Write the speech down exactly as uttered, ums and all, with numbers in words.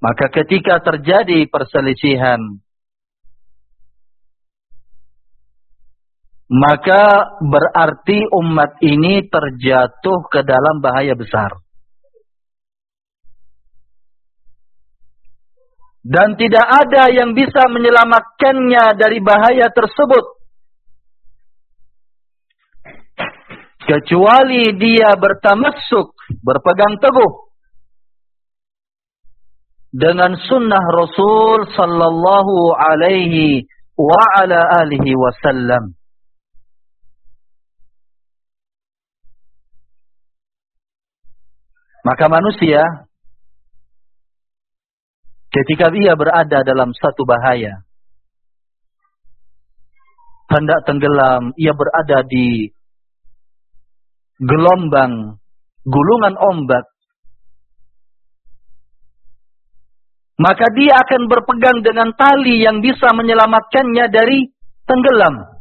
Maka ketika terjadi perselisihan, maka berarti umat ini terjatuh ke dalam bahaya besar. Dan tidak ada yang bisa menyelamatkannya dari bahaya tersebut, kecuali dia bertamassuk, berpegang teguh dengan sunnah Rasul sallallahu alaihi wa ala alihi wasallam. Maka manusia ketika dia berada dalam satu bahaya, hendak tenggelam, ia berada di gelombang, gulungan ombak, maka dia akan berpegang dengan tali yang bisa menyelamatkannya dari tenggelam.